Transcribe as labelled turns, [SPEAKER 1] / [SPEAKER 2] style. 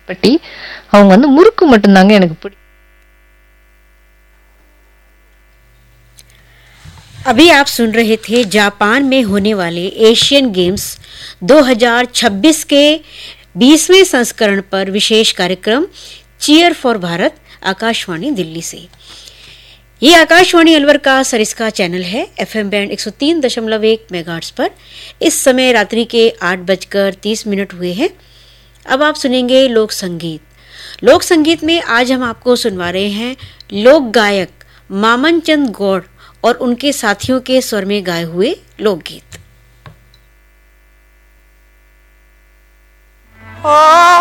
[SPEAKER 1] பட்டி அவங்க வந்து முறுக்கு மட்டும்தாங்க எனக்கு பிடிக்கும்.
[SPEAKER 2] अभी आप सुन रहे थे जापान में होने वाले एशियन गेम्स 2026 के 20वें संस्करण पर विशेष कार्यक्रम चीयर फॉर भारत, आकाशवाणी दिल्ली से। ये आकाशवाणी अलवर का सरिस्का चैनल है, एफएम बैंड 103.1 मेगाहर्ट्ज पर। इस समय रात्रि के 8:30 हुए हैं। अब आप सुनेंगे लोक संगीत। लोक संगीत में आज हम आपको सुनवा रहे हैं लोक गायक मामन चंद गौड़ और उनके साथियों के स्वर में गाए हुए लोकगीत।